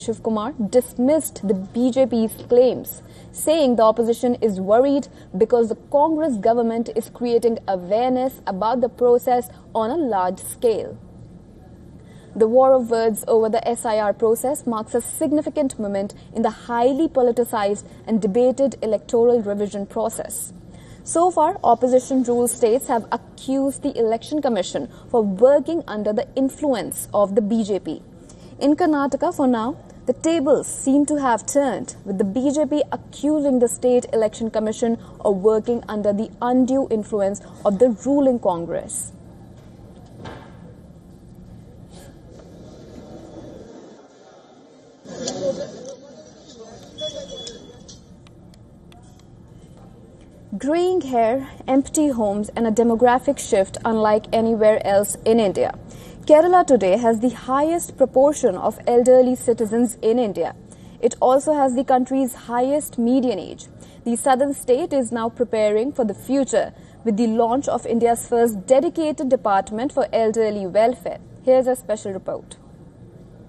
Shiv Kumar dismissed the BJP's claims, saying the opposition is worried because the Congress government is creating awareness about the process on a large scale. The war of words over the SIR process marks a significant moment in the highly politicized and debated electoral revision process. So far, opposition ruled states have accused the Election Commission for working under the influence of the BJP. In Karnataka, for now, the tables seem to have turned, with the BJP accusing the State Election Commission of working under the undue influence of the ruling Congress. Graying hair, empty homes and a demographic shift unlike anywhere else in India. Kerala today has the highest proportion of elderly citizens in India. It also has the country's highest median age. The southern state is now preparing for the future with the launch of India's first dedicated department for elderly welfare. Here's a special report.